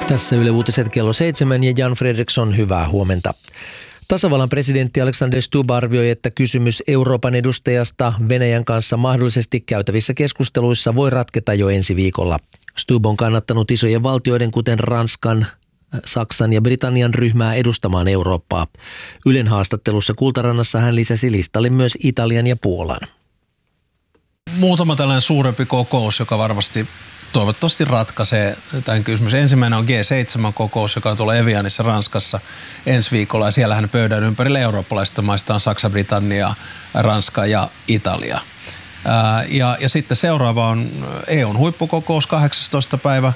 Tässä Yle Uutiset kello 7 ja Jan Fredriksson, hyvää huomenta. Tasavallan presidentti Alexander Stubb arvioi, että kysymys Euroopan edustajasta Venäjän kanssa mahdollisesti käytävissä keskusteluissa voi ratketa jo ensi viikolla. Stubb on kannattanut isojen valtioiden kuten Ranskan, Saksan ja Britannian ryhmää edustamaan Eurooppaa. Ylen haastattelussa Kultarannassa hän lisäsi listalle myös Italian ja Puolan. Muutama tällainen suurempi kokous, joka varmasti toivottavasti ratkaisee tämän kysymyksen. Ensimmäinen on G7-kokous, joka on tuolla Evianissa Ranskassa ensi viikolla. Ja siellähän pöydän ympärillä eurooppalaisista maista on Saksa, Britannia, Ranska ja Italia. Ja sitten seuraava on EUn huippukokous 18. päivä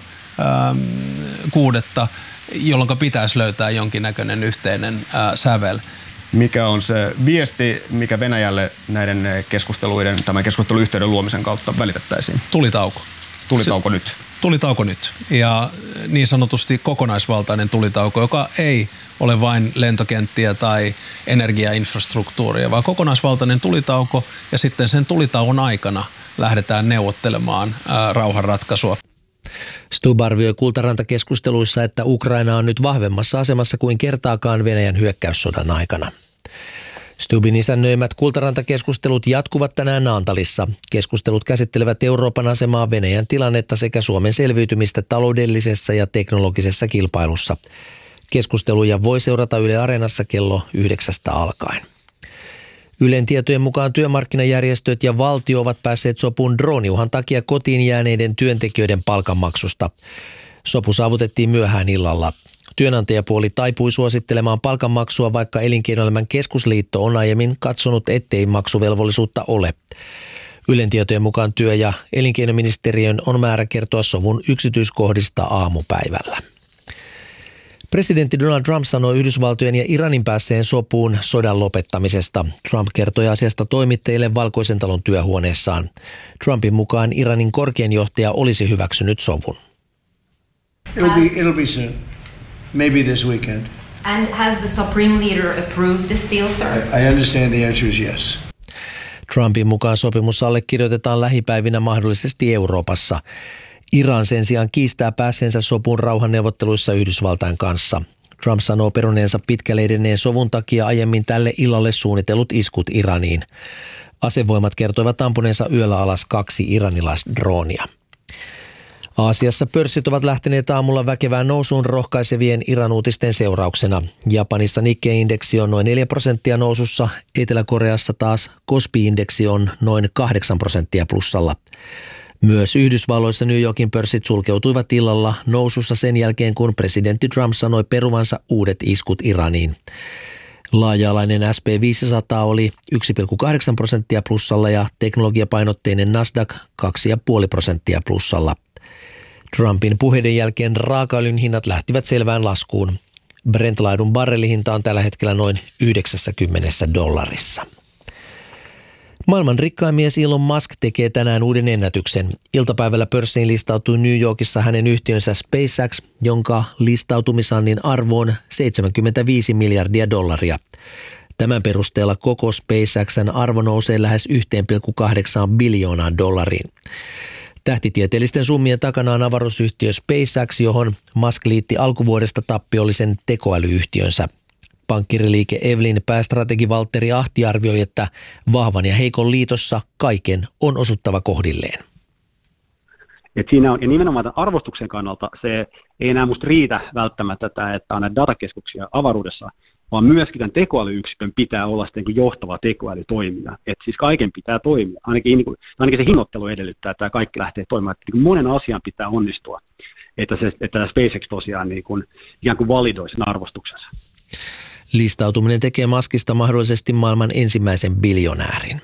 6., jolloin pitäisi löytää jonkinnäköinen yhteinen sävel. Mikä on se viesti, mikä Venäjälle näiden keskusteluiden, tämän keskusteluyhteyden luomisen kautta välitettäisiin? Tulitauko. Tulitauko nyt? Tulitauko nyt. Ja niin sanotusti kokonaisvaltainen tulitauko, joka ei ole vain lentokenttiä tai energiainfrastruktuuria, vaan kokonaisvaltainen tulitauko ja sitten sen tulitauon aikana lähdetään neuvottelemaan rauhanratkaisua. Stubb arvioi Kultaranta-keskusteluissa, että Ukraina on nyt vahvemmassa asemassa kuin kertaakaan Venäjän hyökkäyssodan aikana. Stubbin isännöimät Kultaranta-keskustelut jatkuvat tänään Naantalissa. Keskustelut käsittelevät Euroopan asemaa, Venäjän tilannetta sekä Suomen selviytymistä taloudellisessa ja teknologisessa kilpailussa. Keskusteluja voi seurata Yle Areenassa kello 9 alkaen. Ylen tietojen mukaan työmarkkinajärjestöt ja valtio ovat päässeet sopuun drooniuhan takia kotiin jääneiden työntekijöiden palkanmaksusta. Sopu saavutettiin myöhään illalla. Työnantajapuoli taipui suosittelemaan palkanmaksua, vaikka Elinkeinoelämän keskusliitto on aiemmin katsonut, ettei maksuvelvollisuutta ole. Ylen tietojen mukaan työ- ja elinkeinoministeriön on määrä kertoa sovun yksityiskohdista aamupäivällä. Presidentti Donald Trump sanoi Yhdysvaltojen ja Iranin päässeen sopuun sodan lopettamisesta. Trump kertoi asiasta toimittajille Valkoisen talon työhuoneessaan. Trumpin mukaan Iranin korkein johtaja olisi hyväksynyt sovun. It'll be soon. Maybe this weekend. And has the Supreme Leader approved this deal, sir? I understand the answer is yes. Trumpin mukaan sopimus allekirjoitetaan lähipäivinä mahdollisesti Euroopassa. Iran sen sijaan kiistää päässeensä sopuun rauhanneuvotteluissa Yhdysvaltain kanssa. Trump sanoo peruneensa pitkälle edenneen sovun takia aiemmin tälle illalle suunnitellut iskut Iraniin. Asevoimat kertoivat ampuneensa yöllä alas 2 iranilaisdroonia. Aasiassa pörssit ovat lähteneet aamulla väkevään nousuun rohkaisevien Iran-uutisten seurauksena. Japanissa Nikkei-indeksi on noin 4% nousussa, Etelä-Koreassa taas Kospi-indeksi on noin 8% plussalla. Myös Yhdysvalloissa New Yorkin pörssit sulkeutuivat illalla nousussa sen jälkeen, kun presidentti Trump sanoi peruvansa uudet iskut Iraniin. Laaja-alainen SP500 oli 1,8% plussalla ja teknologiapainotteinen Nasdaq 2,5% plussalla. Trumpin puheiden jälkeen raakaöljyn hinnat lähtivät selvään laskuun. Brent-laidun barrelihinta on tällä hetkellä noin $90. Maailman rikkain mies Elon Musk tekee tänään uuden ennätyksen. Iltapäivällä pörssiin listautui New Yorkissa hänen yhtiönsä SpaceX, jonka listautumisannin arvo on $75 miljardia. Tämän perusteella koko SpaceXn arvo nousee lähes $1,8 biljoonaan. Tähtitieteellisten summien takana on avaruusyhtiö SpaceX, johon Musk liitti alkuvuodesta tappiollisen tekoälyyhtiönsä. Pankkiriliike Evelyn päästrategi Valtteri Ahti arvioi, että vahvan ja heikon liitossa kaiken on osuttava kohdilleen. Et siinä on, ja nimenomaan tämän arvostuksen kannalta se ei enää musta riitä välttämättä, että on näitä datakeskuksia avaruudessa, vaan myöskin tämän tekoälyyksikön pitää olla sitten johtava tekoälytoimija. Että siis kaiken pitää toimia. Ainakin se hinnoittelu edellyttää, että tämä kaikki lähtee toimimaan. Että monen asian pitää onnistua, että SpaceX tosiaan ikään kuin validoi sen arvostuksensa. Listautuminen tekee Muskista mahdollisesti maailman ensimmäisen biljonäärin.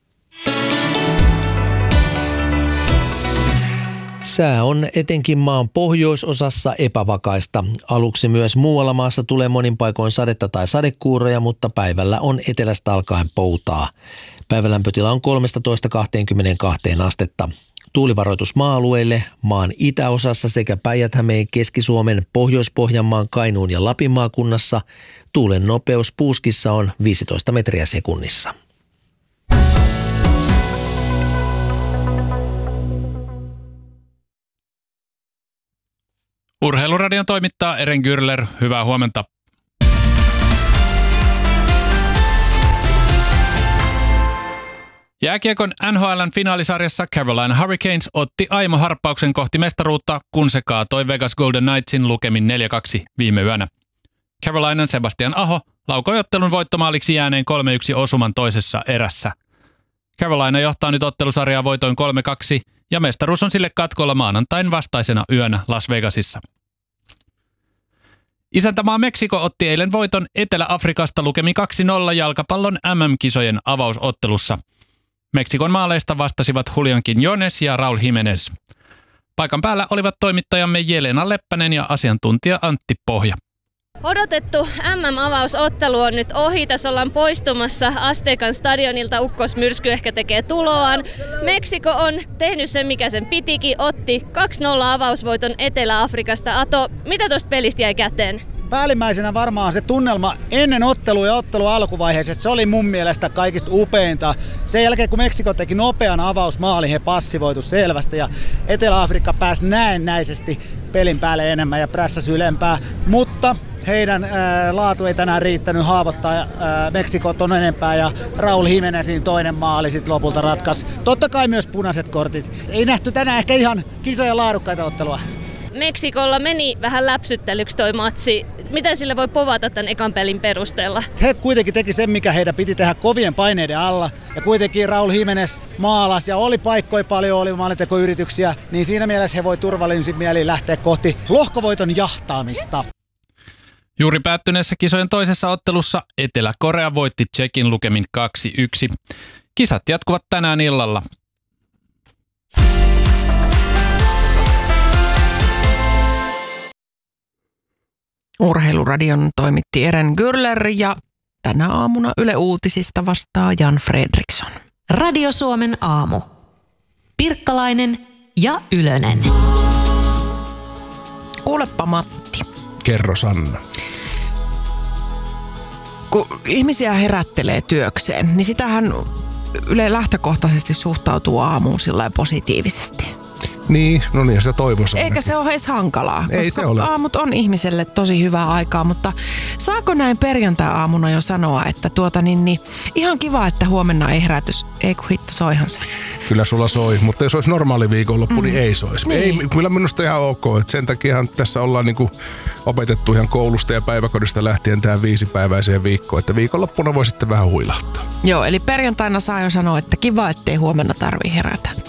Sää on etenkin maan pohjoisosassa epävakaista. Aluksi myös muualla maassa tulee monin paikoin sadetta tai sadekuuroja, mutta päivällä on etelästä alkaen poutaa. Päivälämpötila on 13–22 astetta. Tuulivaroitus maa-alueille maan itäosassa sekä Päijät-Hämeen, Keski-Suomen, Pohjois-Pohjanmaan, Kainuun ja Lapin maakunnassa. Tuulen nopeus Puuskissa on 15 metriä sekunnissa. Urheiluradion toimittaa Eren Gürler. Hyvää huomenta. Jääkiekon NHL:n finaalisarjassa Carolina Hurricanes otti aimo-harppauksen kohti mestaruutta, kun se kaatoi Vegas Golden Knightsin lukemin 4-2 viime yönä. Carolinan Sebastian Aho laukoi ottelun voittomaaliksi jääneen 3-1 osuman toisessa erässä. Carolina johtaa nyt ottelusarjaa voitoin 3-2 ja mestaruus on sille katkolla maanantain vastaisena yönä Las Vegasissa. Isäntämaa Meksiko otti eilen voiton Etelä-Afrikasta lukemin 2-0 jalkapallon MM-kisojen avausottelussa. Meksikon maaleista vastasivat Julián Quiñones ja Raúl Jiménez. Paikan päällä olivat toimittajamme Jelena Leppänen ja asiantuntija Antti Pohja. Odotettu MM-avausottelu on nyt ohi. Tässä ollaan poistumassa Aztecan stadionilta. Ukkosmyrsky ehkä tekee tuloaan. Meksiko on tehnyt sen, mikä sen pitikin. Otti 2-0 avausvoiton Etelä-Afrikasta. Ato, mitä tuosta pelistä jäi käteen? Päällimmäisenä varmaan se tunnelma ennen ottelua ja ottelun alkuvaiheessa, se oli mun mielestä kaikista upeinta. Sen jälkeen kun Meksiko teki nopean avausmaalin, he passivoitu selvästi ja Etelä-Afrikka pääsi näennäisesti pelin päälle enemmän ja prässäsi ylempää, mutta heidän laatu ei tänään riittänyt haavoittaa Meksikon ton enempää ja Raúl Jiménezin toinen maali sitten lopulta ratkaisi. Totta kai myös punaiset kortit. Ei nähty tänään ehkä ihan kisojen laadukkaita ottelua. Meksikolla meni vähän läpsyttelyksi toi matsi. Miten sille voi povata tämän ekan pelin perusteella? He kuitenkin teki sen, mikä heidän piti tehdä kovien paineiden alla. Ja kuitenkin Raúl Jiménez maalasi ja oli paikkoja paljon, oli maalintekoyrityksiä. Niin siinä mielessä he voi turvallisin mielin lähteä kohti lohkovoiton jahtaamista. Juuri päättyneessä kisojen toisessa ottelussa Etelä-Korea voitti Tšekin lukemin 2-1. Kisat jatkuvat tänään illalla. Urheiluradion toimitti Eren Gürler ja tänä aamuna Yle Uutisista vastaa Jan Fredriksson. Radio Suomen aamu. Pirkkalainen ja Ylönen. Kuulepa Matti. Kerro Sanna. Kun ihmisiä herättelee työkseen, niin sitähän Yle lähtökohtaisesti suhtautuu aamuun sillä positiivisesti. Niin, no niin, sitä toivoisi. Eikä se ole edes hankalaa, ei koska se ole. Aamut on ihmiselle tosi hyvää aikaa, mutta saako näin perjantai-aamuna jo sanoa, että ihan kiva, että huomenna ei herätys, ei kun hitto soihan se. Kyllä sulla soi, mutta jos olisi normaali viikonloppu, niin ei soisi. Niin. Ei, kyllä minusta ihan ok, että sen takiahan tässä ollaan niinku opetettu ihan koulusta ja päiväkodista lähtien tähän 5-päiväiseen viikkoon, että viikonloppuna voi sitten vähän huilahtaa. Joo, eli perjantaina saa jo sanoa, että kiva, ettei huomenna tarvitse herätä.